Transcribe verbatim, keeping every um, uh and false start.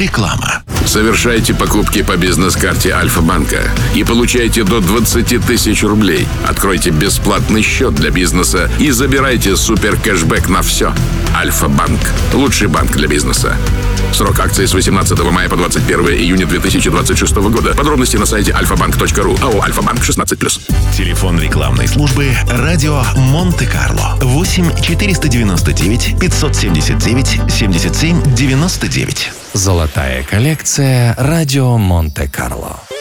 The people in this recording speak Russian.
Реклама. Совершайте покупки по бизнес-карте Альфа-банка и получайте до двадцать тысяч рублей. Откройте бесплатный счет для бизнеса и забирайте супер кэшбэк на все. Альфа-банк. Лучший банк для бизнеса. Срок акции с восемнадцатого мая по двадцать первое июня две тысячи двадцать шестого года. Подробности на сайте альфа банк точка ру. АО «Альфа-банк» шестнадцать плюс. Телефон рекламной службы «Радио Монте-Карло». восемь четыреста девяносто девять пятьсот семьдесят девять семьдесят семь девяносто девять. Золотая коллекция «Радио Монте-Карло».